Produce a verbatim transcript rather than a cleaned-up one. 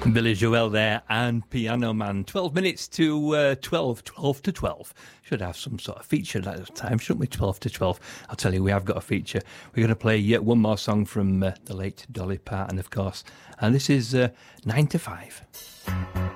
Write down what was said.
Billy Joel there and Piano Man. twelve minutes to uh, twelve, twelve to twelve. Should have some sort of feature at that time, shouldn't we? twelve to twelve. I'll tell you, we have got a feature. We're going to play yet one more song from uh, the late Dolly Parton, of course. And this is uh, nine to five.